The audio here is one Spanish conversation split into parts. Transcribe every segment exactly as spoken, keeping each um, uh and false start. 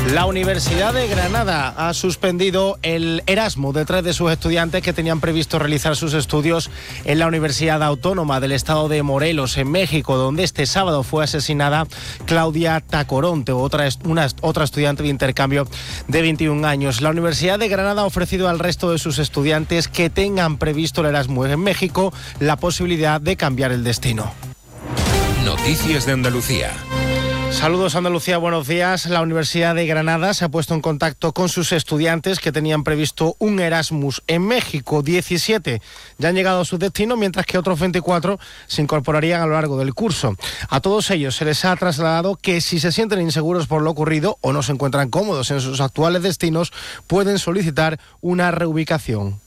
La Universidad de Granada ha suspendido el Erasmus de tres de sus estudiantes que tenían previsto realizar sus estudios en la Universidad Autónoma del Estado de Morelos, en México, donde este sábado fue asesinada Claudia Tacoronte, otra, una, otra estudiante de intercambio de veintiún años. La Universidad de Granada ha ofrecido al resto de sus estudiantes que tengan previsto el Erasmus en México la posibilidad de cambiar el destino. Noticias de Andalucía. Saludos Andalucía, buenos días. La Universidad de Granada se ha puesto en contacto con sus estudiantes que tenían previsto un Erasmus en México. diecisiete ya han llegado a su destino, mientras que otros veinticuatro se incorporarían a lo largo del curso. A todos ellos se les ha trasladado que si se sienten inseguros por lo ocurrido o no se encuentran cómodos en sus actuales destinos, pueden solicitar una reubicación.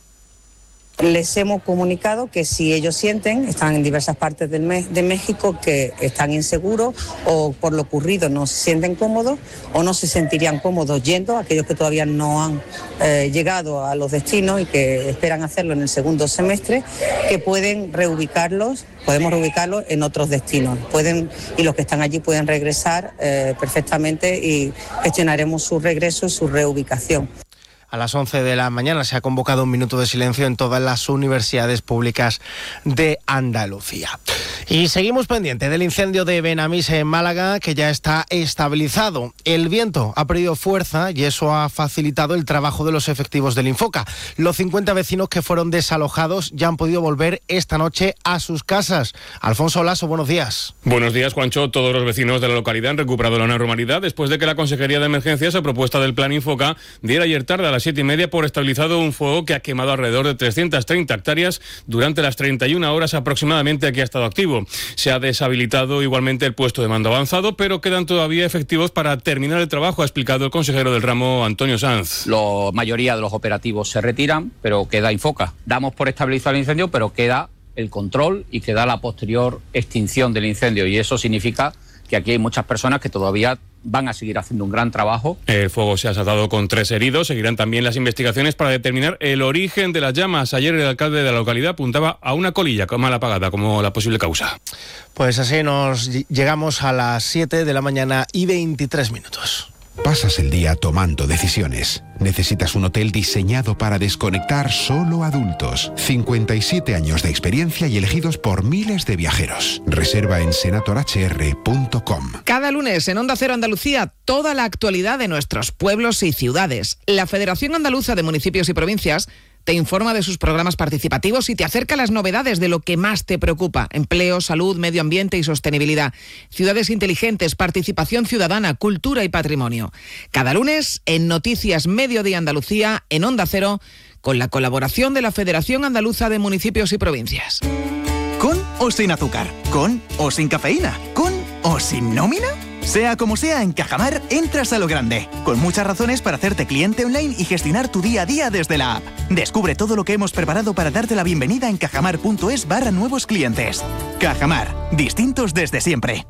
Les hemos comunicado que si ellos sienten, están en diversas partes del me- de México, que están inseguros o por lo ocurrido no se sienten cómodos o no se sentirían cómodos yendo, aquellos que todavía no han eh, llegado a los destinos y que esperan hacerlo en el segundo semestre, que pueden reubicarlos, podemos reubicarlos en otros destinos. Pueden, y los que están allí pueden regresar eh, perfectamente y gestionaremos su regreso y su reubicación. A las once de la mañana se ha convocado un minuto de silencio en todas las universidades públicas de Andalucía. Y seguimos pendientes del incendio de Benamís en Málaga, que ya está estabilizado. El viento ha perdido fuerza y eso ha facilitado el trabajo de los efectivos del Infoca. Los cincuenta vecinos que fueron desalojados ya han podido volver esta noche a sus casas. Alfonso Lasso, buenos días. Buenos días, Juancho. Todos los vecinos de la localidad han recuperado la normalidad después de que la Consejería de Emergencias, a propuesta del Plan Infoca, diera ayer tarde a las siete y media por estabilizado un fuego que ha quemado alrededor de trescientas treinta hectáreas durante las treinta y una horas aproximadamente que ha estado activo. Se ha deshabilitado igualmente el puesto de mando avanzado, pero quedan todavía efectivos para terminar el trabajo, ha explicado el consejero del ramo, Antonio Sanz. La mayoría de los operativos se retiran, pero queda Infoca. Damos por estabilizado el incendio, pero queda el control y queda la posterior extinción del incendio, y eso significa que aquí hay muchas personas que todavía van a seguir haciendo un gran trabajo. El fuego se ha desatado con tres heridos. Seguirán también las investigaciones para determinar el origen de las llamas. Ayer el alcalde de la localidad apuntaba a una colilla mal apagada como la posible causa. Pues así nos llegamos a las siete de la mañana y veintitrés minutos. Pasas el día tomando decisiones. Necesitas un hotel diseñado para desconectar solo adultos. cincuenta y siete años de experiencia y elegidos por miles de viajeros. Reserva en senator h r punto com. Cada lunes en Onda Cero Andalucía, toda la actualidad de nuestros pueblos y ciudades. La Federación Andaluza de Municipios y Provincias te informa de sus programas participativos y te acerca las novedades de lo que más te preocupa: empleo, salud, medio ambiente y sostenibilidad, ciudades inteligentes, participación ciudadana, cultura y patrimonio. Cada lunes en Noticias Mediodía Andalucía, en Onda Cero, con la colaboración de la Federación Andaluza de Municipios y Provincias. ¿Con o sin azúcar? ¿Con o sin cafeína? ¿Con o sin nómina? Sea como sea, en Cajamar entras a lo grande, con muchas razones para hacerte cliente online y gestionar tu día a día desde la app. Descubre todo lo que hemos preparado para darte la bienvenida en cajamar.es barra nuevos clientes. Cajamar, distintos desde siempre.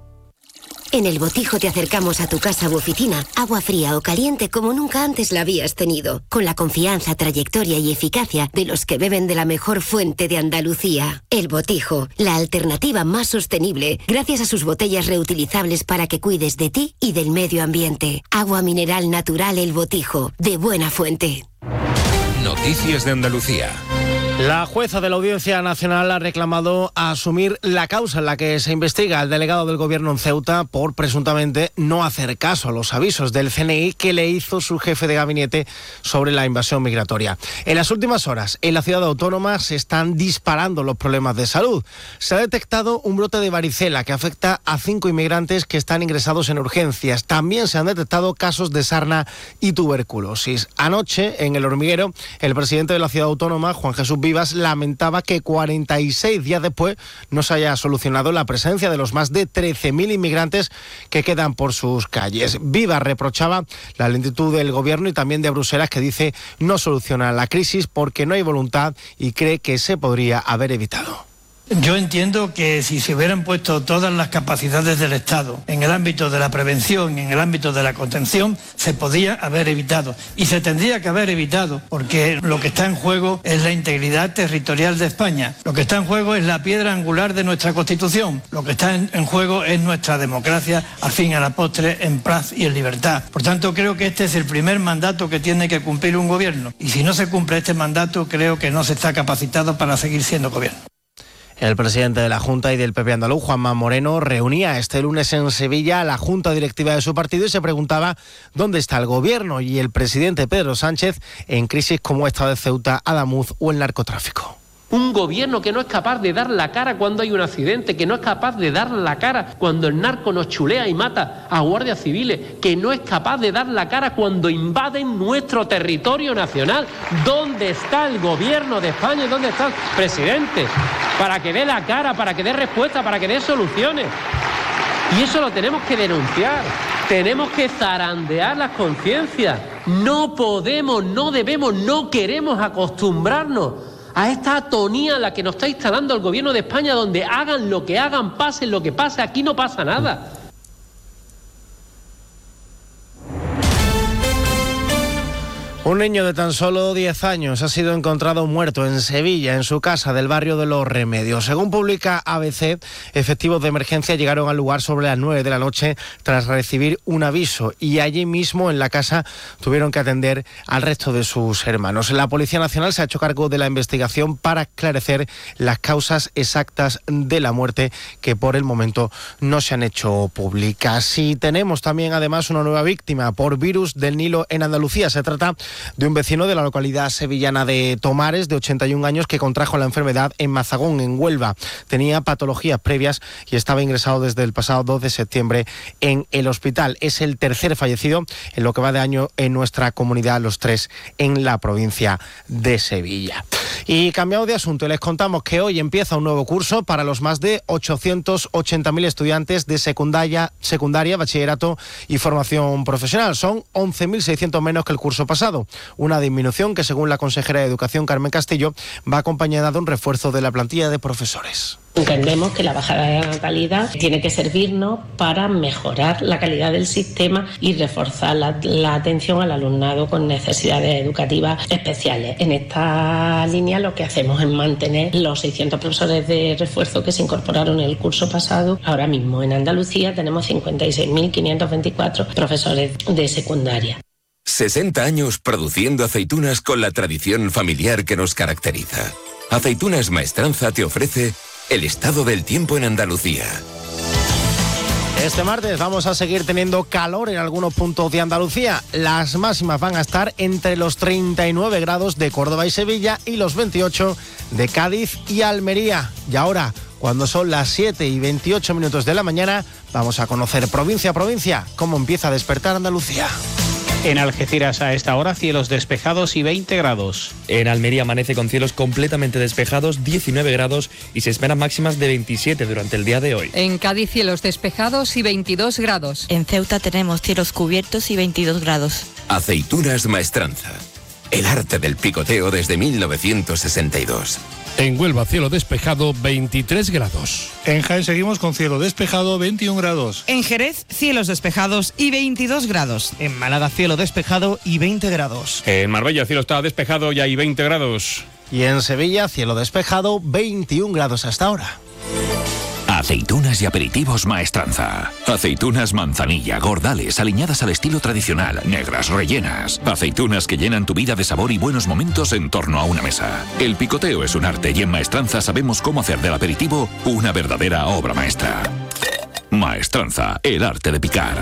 En El Botijo te acercamos a tu casa u oficina agua fría o caliente como nunca antes la habías tenido, con la confianza, trayectoria y eficacia de los que beben de la mejor fuente de Andalucía. El Botijo, la alternativa más sostenible, gracias a sus botellas reutilizables para que cuides de ti y del medio ambiente. Agua mineral natural El Botijo, de buena fuente. Noticias de Andalucía. La jueza de la Audiencia Nacional ha reclamado a asumir la causa en la que se investiga al delegado del Gobierno en Ceuta por presuntamente no hacer caso a los avisos del C N I que le hizo su jefe de gabinete sobre la invasión migratoria. En las últimas horas, en la ciudad autónoma se están disparando los problemas de salud. Se ha detectado un brote de varicela que afecta a cinco inmigrantes que están ingresados en urgencias. También se han detectado casos de sarna y tuberculosis. Anoche, en El Hormiguero, el presidente de la ciudad autónoma, Juan Jesús Vivas, lamentaba que cuarenta y seis días después no se haya solucionado la presencia de los más de trece mil inmigrantes que quedan por sus calles. Vivas reprochaba la lentitud del gobierno y también de Bruselas, que dice no soluciona la crisis porque no hay voluntad y cree que se podría haber evitado. Yo entiendo que si se hubieran puesto todas las capacidades del Estado en el ámbito de la prevención, en el ámbito de la contención, se podía haber evitado. Y se tendría que haber evitado, porque lo que está en juego es la integridad territorial de España. Lo que está en juego es la piedra angular de nuestra Constitución. Lo que está en, en juego es nuestra democracia, al fin y a la postre, en paz y en libertad. Por tanto, creo que este es el primer mandato que tiene que cumplir un gobierno. Y si no se cumple este mandato, creo que no se está capacitado para seguir siendo gobierno. El presidente de la Junta y del P P andaluz, Juanma Moreno, reunía este lunes en Sevilla a la Junta Directiva de su partido y se preguntaba dónde está el gobierno y el presidente Pedro Sánchez en crisis como esta de Ceuta, Adamuz o el narcotráfico. Un gobierno que no es capaz de dar la cara cuando hay un accidente, que no es capaz de dar la cara cuando el narco nos chulea y mata a guardias civiles, que no es capaz de dar la cara cuando invaden nuestro territorio nacional. ¿Dónde está el gobierno de España y dónde está el presidente? Para que dé la cara, para que dé respuesta, para que dé soluciones. Y eso lo tenemos que denunciar. Tenemos que zarandear las conciencias. No podemos, no debemos, no queremos acostumbrarnos a esta atonía en la que nos está instalando el gobierno de España, donde hagan lo que hagan, pase lo que pase, aquí no pasa nada. Un niño de tan solo diez años ha sido encontrado muerto en Sevilla, en su casa del barrio de Los Remedios. Según publica A B C, efectivos de emergencia llegaron al lugar sobre las nueve de la noche tras recibir un aviso y allí mismo en la casa tuvieron que atender al resto de sus hermanos. La Policía Nacional se ha hecho cargo de la investigación para esclarecer las causas exactas de la muerte, que por el momento no se han hecho públicas. Y tenemos también además una nueva víctima por virus del Nilo en Andalucía. Se trata de un vecino de la localidad sevillana de Tomares, de ochenta y un años, que contrajo la enfermedad en Mazagón, en Huelva. Tenía patologías previas y estaba ingresado desde el pasado dos de septiembre en el hospital. Es el tercer fallecido en lo que va de año en nuestra comunidad, los tres en la provincia de Sevilla. Y cambiamos de asunto, les contamos que hoy empieza un nuevo curso para los más de ochocientos ochenta mil estudiantes de secundaria, secundaria, bachillerato y formación profesional. Son once mil seiscientos menos que el curso pasado. Una disminución que, según la consejera de Educación, Carmen Castillo, va acompañada de un refuerzo de la plantilla de profesores. Entendemos que la bajada de la natalidad tiene que servirnos para mejorar la calidad del sistema y reforzar la, la atención al alumnado con necesidades educativas especiales. En esta línea lo que hacemos es mantener los seiscientos profesores de refuerzo que se incorporaron en el curso pasado. Ahora mismo en Andalucía tenemos cincuenta y seis mil quinientos veinticuatro profesores de secundaria. sesenta años produciendo aceitunas con la tradición familiar que nos caracteriza. Aceitunas Maestranza te ofrece el estado del tiempo en Andalucía. Este martes vamos a seguir teniendo calor en algunos puntos de Andalucía. Las máximas van a estar entre los treinta y nueve grados de Córdoba y Sevilla y los veintiocho de Cádiz y Almería. Y ahora, cuando son las siete y veintiocho minutos de la mañana, vamos a conocer provincia a provincia cómo empieza a despertar Andalucía. En Algeciras a esta hora cielos despejados y veinte grados. En Almería amanece con cielos completamente despejados, diecinueve grados, y se esperan máximas de veintisiete durante el día de hoy. En Cádiz cielos despejados y veintidós grados. En Ceuta tenemos cielos cubiertos y veintidós grados. Aceitunas Maestranza. El arte del picoteo desde mil novecientos sesenta y dos. En Huelva, cielo despejado, veintitrés grados. En Jaén seguimos con cielo despejado, veintiún grados. En Jerez, cielos despejados y veintidós grados. En Málaga, cielo despejado y veinte grados. En Marbella, cielo está despejado y hay veinte grados. Y en Sevilla, cielo despejado, veintiún grados hasta ahora. Aceitunas y aperitivos Maestranza. Aceitunas manzanilla, gordales, aliñadas al estilo tradicional, negras, rellenas. Aceitunas que llenan tu vida de sabor y buenos momentos en torno a una mesa. El picoteo es un arte y en Maestranza sabemos cómo hacer del aperitivo una verdadera obra maestra. Maestranza, el arte de picar.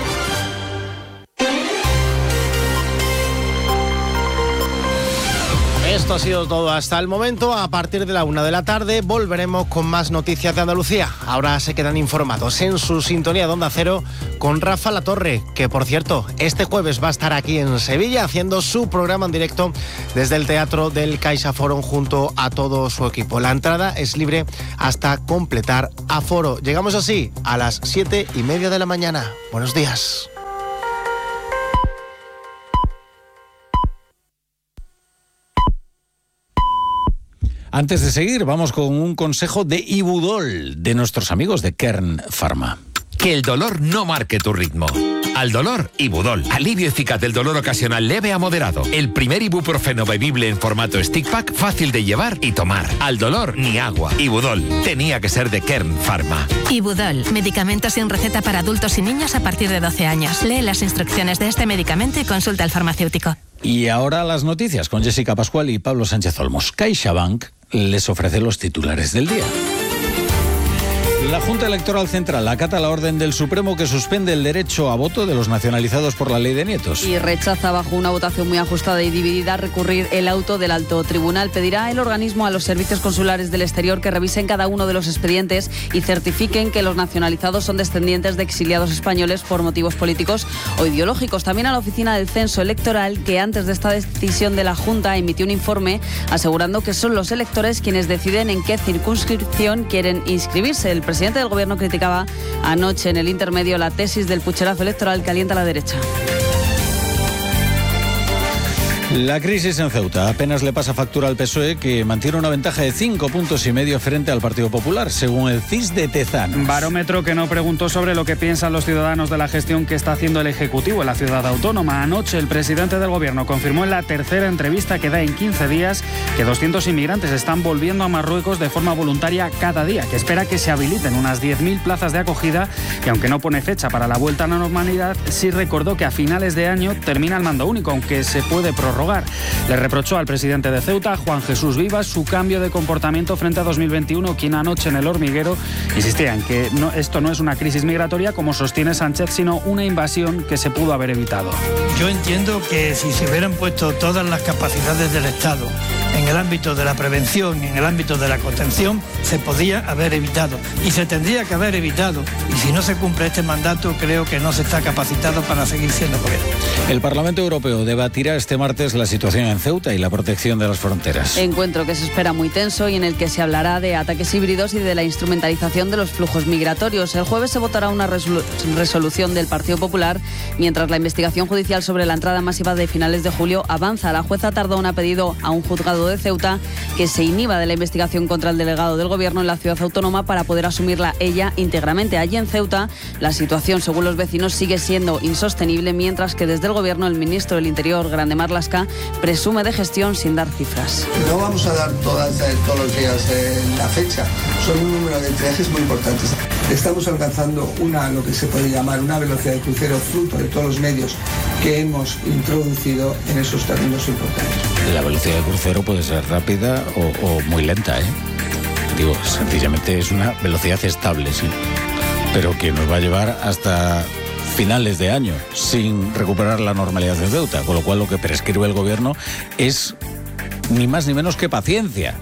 Esto ha sido todo hasta el momento. A partir de la una de la tarde volveremos con más noticias de Andalucía. Ahora se quedan informados en su sintonía de Onda Cero con Rafa Latorre, que por cierto, este jueves va a estar aquí en Sevilla haciendo su programa en directo desde el Teatro del CaixaForum junto a todo su equipo. La entrada es libre hasta completar aforo. Llegamos así a las siete y media de la mañana. Buenos días. Antes de seguir, vamos con un consejo de Ibudol, de nuestros amigos de Kern Pharma. Que el dolor no marque tu ritmo. Al dolor, Ibudol. Alivio eficaz del dolor ocasional leve a moderado. El primer ibuprofeno bebible en formato stick pack, fácil de llevar y tomar. Al dolor, ni agua. Ibudol. Tenía que ser de Kern Pharma. Ibudol. Medicamento sin receta para adultos y niños a partir de doce años. Lee las instrucciones de este medicamento y consulta al farmacéutico. Y ahora las noticias con Jessica Pascual y Pablo Sánchez Olmos. CaixaBank les ofrece los titulares del día. La Junta Electoral Central acata la orden del Supremo que suspende el derecho a voto de los nacionalizados por la ley de nietos. Y rechaza, bajo una votación muy ajustada y dividida, recurrir el auto del alto tribunal. Pedirá el organismo a los servicios consulares del exterior que revisen cada uno de los expedientes y certifiquen que los nacionalizados son descendientes de exiliados españoles por motivos políticos o ideológicos. También a la Oficina del Censo Electoral, que antes de esta decisión de la Junta emitió un informe asegurando que son los electores quienes deciden en qué circunscripción quieren inscribirse. El El presidente del Gobierno criticaba anoche en el intermedio la tesis del pucherazo electoral que alienta a la derecha. La crisis en Ceuta apenas le pasa factura al P S O E, que mantiene una ventaja de cinco puntos y medio frente al Partido Popular, según el C I S de Tezanos. Barómetro que no preguntó sobre lo que piensan los ciudadanos de la gestión que está haciendo el Ejecutivo en la ciudad autónoma. Anoche el presidente del Gobierno confirmó en la tercera entrevista que da en quince días que doscientos inmigrantes están volviendo a Marruecos de forma voluntaria cada día, que espera que se habiliten unas diez mil plazas de acogida y, aunque no pone fecha para la vuelta a la normalidad, sí recordó que a finales de año termina el mando único, aunque se puede prorrogar. Le reprochó al presidente de Ceuta, Juan Jesús Vivas, su cambio de comportamiento frente a dos mil veintiuno, quien anoche en El Hormiguero insistía en que no, esto no es una crisis migratoria, como sostiene Sánchez, sino una invasión que se pudo haber evitado. Yo entiendo que si se hubieran puesto todas las capacidades del Estado en el ámbito de la prevención y en el ámbito de la contención, se podía haber evitado y se tendría que haber evitado. Y si no se cumple este mandato, creo que no se está capacitado para seguir siendo gobierno. El Parlamento Europeo debatirá este martes la situación en Ceuta y la protección de las fronteras. Encuentro que se espera muy tenso y en el que se hablará de ataques híbridos y de la instrumentalización de los flujos migratorios. El jueves se votará una resolu- resolución del Partido Popular, mientras la investigación judicial sobre la entrada masiva de finales de julio avanza. La jueza Tardón ha pedido a un juzgado de Ceuta que se inhiba de la investigación contra el delegado del Gobierno en la ciudad autónoma para poder asumirla ella íntegramente. Allí en Ceuta, la situación, según los vecinos, sigue siendo insostenible, mientras que desde el Gobierno el ministro del Interior, Grande Marlaska, presume de gestión sin dar cifras. No vamos a dar todas, eh, todos los días eh, la fecha, son un número de viajes muy importantes. Estamos alcanzando una, lo que se puede llamar una velocidad de crucero fruto de todos los medios que hemos introducido en esos términos importantes. La velocidad de crucero puede ser rápida o, o muy lenta, ¿eh? Digo, sencillamente es una velocidad estable, sí, pero que nos va a llevar hasta finales de año sin recuperar la normalidad de Ceuta, con lo cual lo que prescribe el Gobierno es ni más ni menos que paciencia.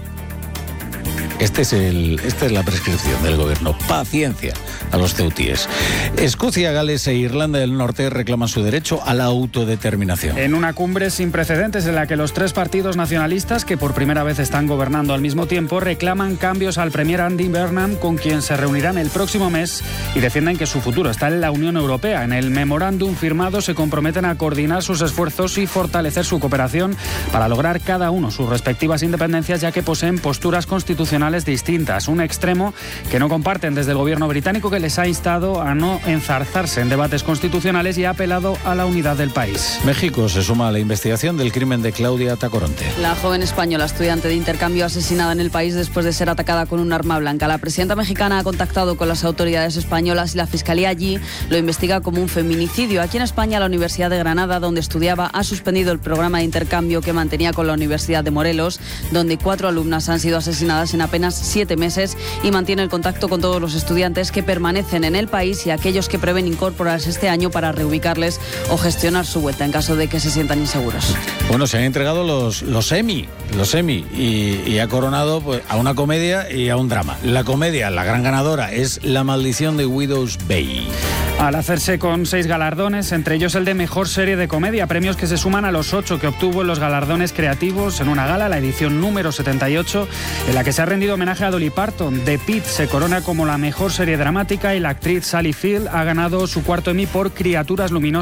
Este es el, esta es la prescripción del Gobierno, paciencia a los ceutíes. Escocia, Gales e Irlanda del Norte reclaman su derecho a la autodeterminación. En una cumbre sin precedentes en la que los tres partidos nacionalistas, que por primera vez están gobernando al mismo tiempo, reclaman cambios al premier Andy Burnham, con quien se reunirán el próximo mes, y defienden que su futuro está en la Unión Europea. En el memorándum firmado se comprometen a coordinar sus esfuerzos y fortalecer su cooperación para lograr cada uno sus respectivas independencias, ya que poseen posturas constitucionales distintas. Un extremo que no comparten desde el Gobierno británico, que les ha instado a no enzarzarse en debates constitucionales y ha apelado a la unidad del país. México se suma a la investigación del crimen de Claudia Tacoronte. La joven española, estudiante de intercambio, asesinada en el país después de ser atacada con un arma blanca. La presidenta mexicana ha contactado con las autoridades españolas y la fiscalía allí lo investiga como un feminicidio. Aquí en España, la Universidad de Granada, donde estudiaba, ha suspendido el programa de intercambio que mantenía con la Universidad de Morelos, donde cuatro alumnas han sido asesinadas en apenas siete meses, y mantiene el contacto con todos los estudiantes que permanecen en el país y aquellos que prevén incorporarse este año para reubicarles o gestionar su vuelta en caso de que se sientan inseguros. Bueno, se han entregado los, los Emmy, los Emmy y, y ha coronado pues, a una comedia y a un drama. La comedia, la gran ganadora, es La maldición de Widow's Bay. Al hacerse con seis galardones, entre ellos el de Mejor Serie de Comedia, premios que se suman a los ocho que obtuvo en los galardones creativos en una gala, la edición número setenta y ocho, en la que se ha rendido homenaje a Dolly Parton. The Pitt se corona como la mejor serie dramática y la actriz Sally Field ha ganado su cuarto Emmy por Criaturas Luminosas.